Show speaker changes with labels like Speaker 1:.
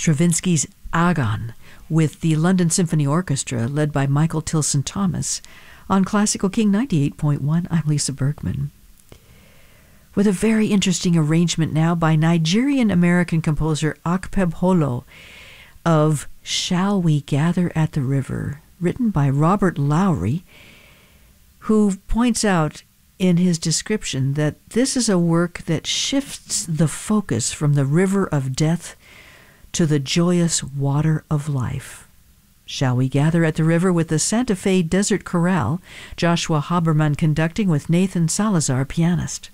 Speaker 1: Stravinsky's Agon with the London Symphony Orchestra led by Michael Tilson Thomas on Classical King 98.1. I'm Lisa Bergman. With a very interesting arrangement now by Nigerian-American composer Akpeb Holo of Shall We Gather at the River, written by Robert Lowry, who points out in his description that this is a work that shifts the focus from the river of death to the joyous water of life. Shall We Gather at the River with the Santa Fe Desert Chorale, Joshua Haberman conducting with Nathan Salazar, pianist.